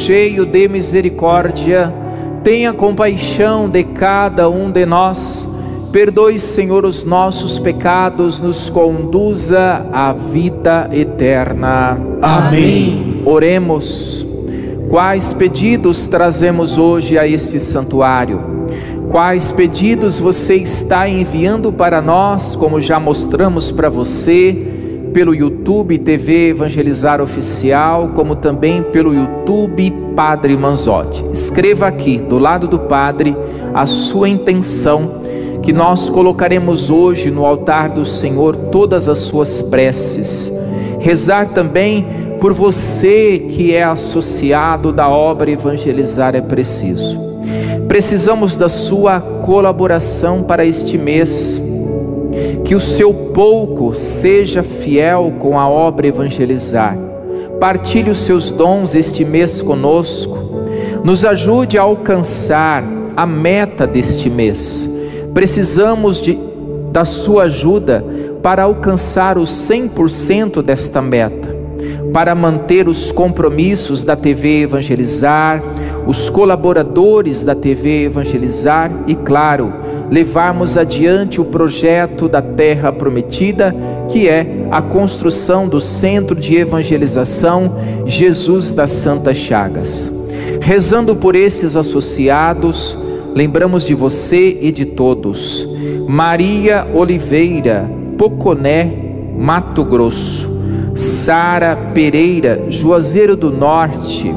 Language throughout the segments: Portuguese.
cheio de misericórdia, tenha compaixão de cada um de nós. Perdoe, Senhor, os nossos pecados, nos conduza à vida eterna. Amém. Oremos. Quais pedidos trazemos hoje a este santuário? Quais pedidos você está enviando para nós, como já mostramos para você, pelo YouTube TV Evangelizar Oficial, como também pelo YouTube Padre Manzotti? Escreva aqui, do lado do Padre, a sua intenção, que nós colocaremos hoje no altar do Senhor todas as suas preces. Rezar também por você que é associado da obra Evangelizar é Preciso. Precisamos da sua colaboração para este mês. Que o seu pouco seja fiel com a obra Evangelizar. Partilhe os seus dons este mês conosco. Nos ajude a alcançar a meta deste mês. Precisamos da sua ajuda para alcançar os 100% desta meta, para manter os compromissos da TV Evangelizar, os colaboradores da TV Evangelizar e, claro, levarmos adiante o projeto da Terra Prometida, que é a construção do Centro de Evangelização Jesus das Santas Chagas. Rezando por esses associados, lembramos de você e de todos. Maria Oliveira, Poconé, Mato Grosso. Sara Pereira, Juazeiro do Norte.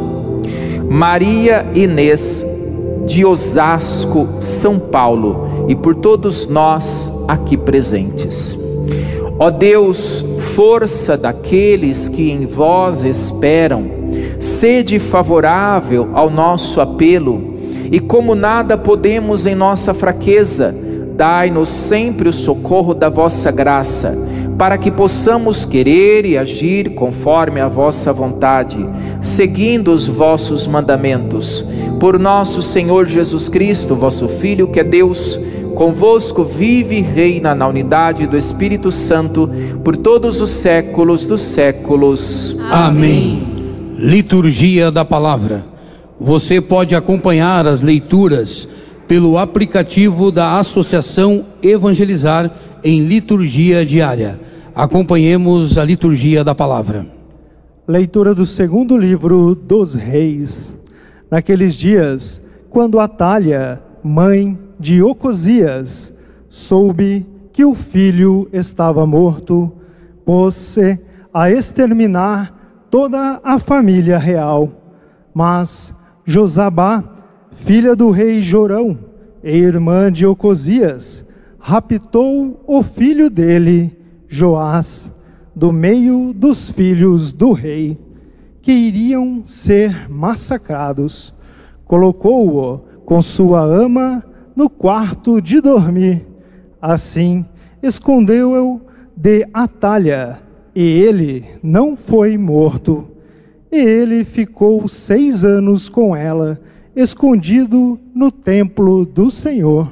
Maria Inês, de Osasco, São Paulo, e por todos nós aqui presentes. Ó Deus, força daqueles que em vós esperam, sede favorável ao nosso apelo, e como nada podemos em nossa fraqueza, dai-nos sempre o socorro da vossa graça, para que possamos querer e agir conforme a vossa vontade, seguindo os vossos mandamentos. Por nosso Senhor Jesus Cristo, vosso Filho, que é Deus, convosco vive e reina na unidade do Espírito Santo, por todos os séculos dos séculos. Amém. Liturgia da Palavra. Você pode acompanhar as leituras pelo aplicativo da Associação Evangelizar em liturgia diária. Acompanhemos a liturgia da palavra. Leitura do segundo livro dos Reis. Naqueles dias, quando Atália, mãe de Ocosias, soube que o filho estava morto, pôs-se a exterminar toda a família real. Mas Josabá, filha do rei Jorão e irmã de Ocosias, raptou o filho dele, Joás, do meio dos filhos do rei, que iriam ser massacrados. Colocou-o com sua ama no quarto de dormir. Assim, escondeu-o de Atália, e ele não foi morto. E ele ficou 6 anos com ela, escondido no templo do Senhor.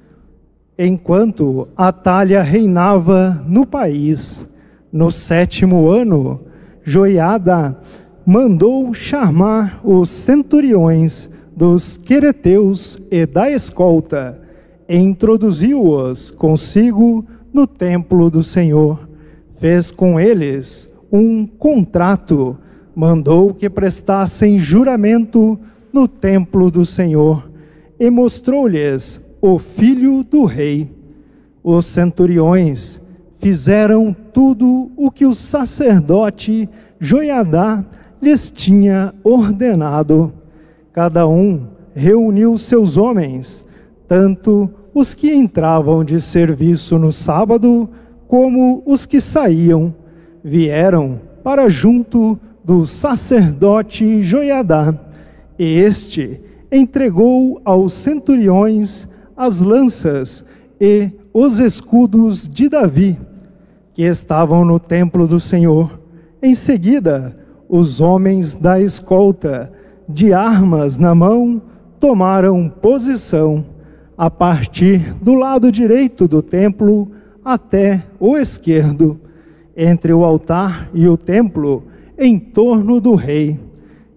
Enquanto Atália reinava no país, no 7º ano, Joiada mandou chamar os centuriões dos quereteus e da escolta, e introduziu-os consigo no templo do Senhor. Fez com eles um contrato, mandou que prestassem juramento no templo do Senhor, e mostrou-lhes o filho do rei. Os centuriões fizeram tudo o que o sacerdote Joiadá lhes tinha ordenado. Cada um reuniu seus homens, tanto os que entravam de serviço no sábado, como os que saíam, vieram para junto do sacerdote Joiadá, e este entregou aos centuriões as lanças e os escudos de Davi, que estavam no templo do Senhor. Em seguida, os homens da escolta, de armas na mão, tomaram posição, a partir do lado direito do templo até o esquerdo, entre o altar e o templo, em torno do rei.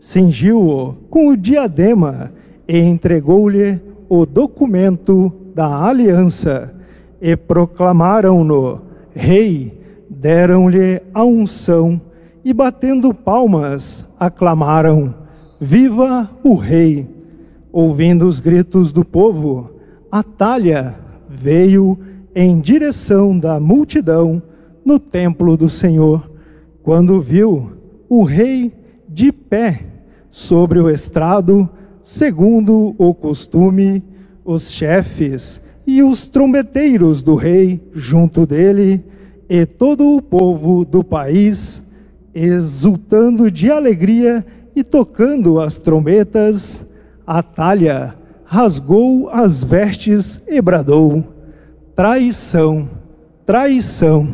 cingiu-o com o diadema e entregou-lhe o documento da aliança, e proclamaram-no rei, deram-lhe a unção, e batendo palmas, aclamaram: Viva o rei! Ouvindo os gritos do povo, Atalha veio em direção da multidão no templo do Senhor. Quando viu o rei de pé sobre o estrado, segundo o costume, os chefes e os trombeteiros do rei junto dele, e todo o povo do país, exultando de alegria e tocando as trombetas, Atalha rasgou as vestes e bradou: traição, traição.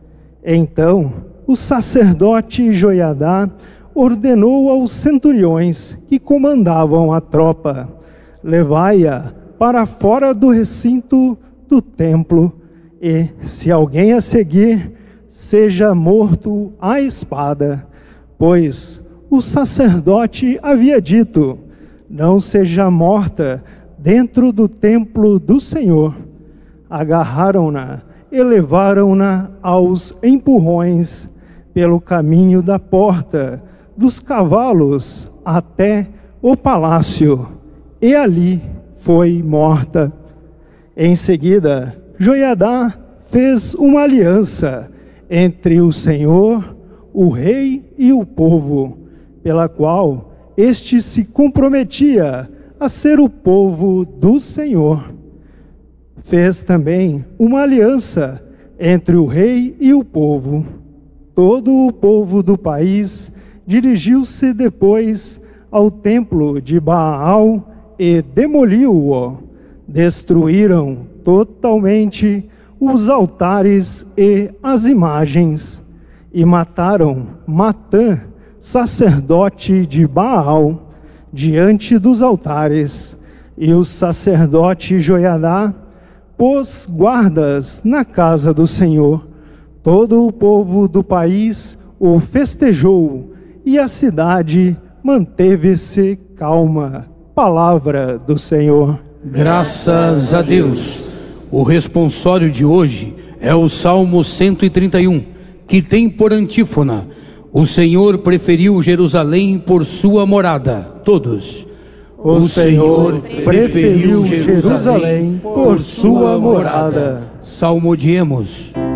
Então o sacerdote Joiadá ordenou aos centuriões que comandavam a tropa: levai-a para fora do recinto do templo, e, se alguém a seguir, seja morto à espada. Pois o sacerdote havia dito: não seja morta dentro do templo do Senhor. Agarraram-na e levaram-na aos empurrões pelo caminho da porta dos cavalos até o palácio, e ali foi morta. Em seguida, Joiadá fez uma aliança entre o Senhor, o rei e o povo, pela qual este se comprometia a ser o povo do Senhor. Fez também uma aliança entre o rei e o povo. Todo o povo do país dirigiu-se depois ao templo de Baal e demoliu-o. Destruíram totalmente os altares e as imagens, e mataram Matã, sacerdote de Baal, diante dos altares. E o sacerdote Joiadá pôs guardas na casa do Senhor. Todo o povo do país o festejou, e a cidade manteve-se calma. Palavra do Senhor. Graças a Deus. O responsório de hoje é o Salmo 131, que tem por antífona: o Senhor preferiu Jerusalém por sua morada. Todos. O Senhor preferiu Jerusalém por sua morada. Salmodiemos.